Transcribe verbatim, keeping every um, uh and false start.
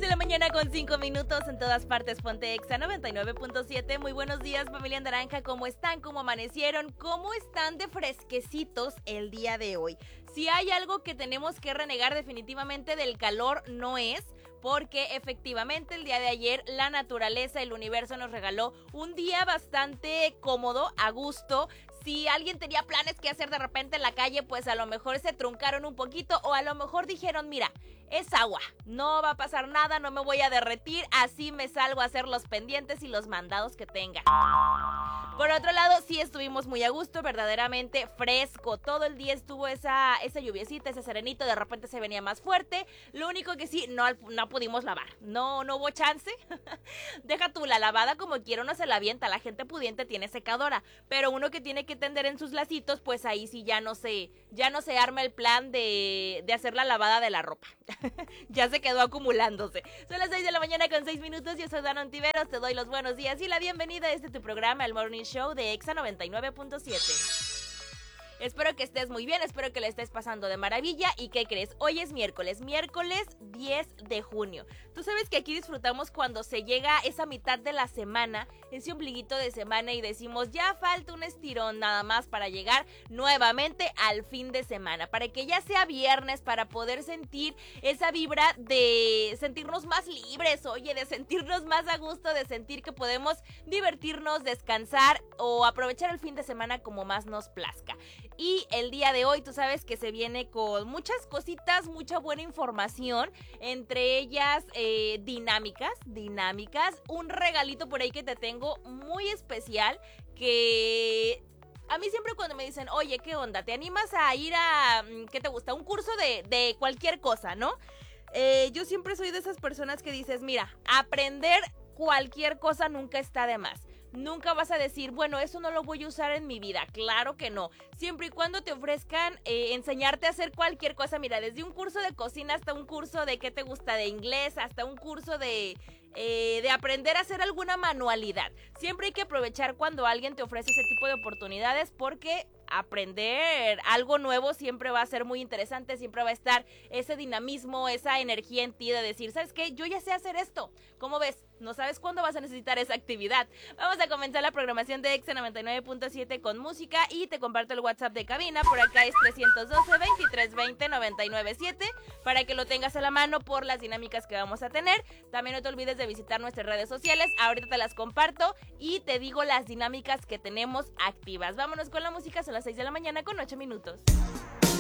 de la mañana con cinco minutos en todas partes. Ponte Exa noventa y nueve punto siete. Muy buenos días, familia Naranja. ¿Cómo están? ¿Cómo amanecieron? ¿Cómo están de fresquecitos el día de hoy? Si hay algo que tenemos que renegar definitivamente del calor, no es... porque efectivamente el día de ayer la naturaleza, el universo nos regaló un día bastante cómodo, a gusto. Si alguien tenía planes que hacer de repente en la calle, pues a lo mejor se truncaron un poquito o a lo mejor dijeron, mira, es agua, no va a pasar nada, no me voy a derretir, así me salgo a hacer los pendientes y los mandados que tenga. Por otro lado, sí estuvimos muy a gusto, verdaderamente fresco, todo el día estuvo esa, esa lluviecita, ese serenito, de repente se venía más fuerte. Lo único que sí, no, no pudimos lavar, no, no hubo chance. Deja tú, la lavada como quiera uno se la avienta, la gente pudiente tiene secadora, pero uno que tiene que tender en sus lacitos, pues ahí sí ya no se, ya no se arma el plan de, de hacer la lavada de la ropa. Ya se quedó acumulándose. Son las seis de la mañana con seis minutos, yo soy Dana Ontiveros, te doy los buenos días y la bienvenida a este tu programa, el Morning Show de Exa noventa y nueve punto siete. Espero que estés muy bien, espero que le estés pasando de maravilla. ¿Y qué crees? Hoy es miércoles, miércoles diez de junio. Tú sabes que aquí disfrutamos cuando se llega esa mitad de la semana, ese ombliguito de semana y decimos, ya falta un estirón nada más para llegar nuevamente al fin de semana, para que ya sea viernes, para poder sentir esa vibra de sentirnos más libres, oye, de sentirnos más a gusto, de sentir que podemos divertirnos, descansar o aprovechar el fin de semana como más nos plazca. Y el día de hoy tú sabes que se viene con muchas cositas, mucha buena información, entre ellas eh, dinámicas, dinámicas, un regalito por ahí que te tengo muy especial que... A mí siempre cuando me dicen, oye, ¿qué onda? ¿Te animas a ir a, qué te gusta? Un curso de, de cualquier cosa, ¿no? Eh, yo siempre soy de esas personas que dices, mira, aprender cualquier cosa nunca está de más. Nunca vas a decir, bueno, eso no lo voy a usar en mi vida. Claro que no. Siempre y cuando te ofrezcan eh, enseñarte a hacer cualquier cosa. Mira, desde un curso de cocina hasta un curso de qué te gusta de inglés, hasta un curso de, eh, de aprender a hacer alguna manualidad. Siempre hay que aprovechar cuando alguien te ofrece ese tipo de oportunidades porque... aprender algo nuevo siempre va a ser muy interesante, siempre va a estar ese dinamismo, esa energía en ti de decir, ¿sabes qué? Yo ya sé hacer esto. ¿Cómo ves? No sabes cuándo vas a necesitar esa actividad. Vamos a comenzar la programación de Exa noventa y nueve punto siete con música y te comparto el WhatsApp de cabina. Por acá es trescientos doce, veintitrés veinte, noventa y nueve siete para que lo tengas a la mano por las dinámicas que vamos a tener. También no te olvides de visitar nuestras redes sociales. Ahorita te las comparto y te digo las dinámicas que tenemos activas. Vámonos con la música, son las seis de la mañana con ocho minutos.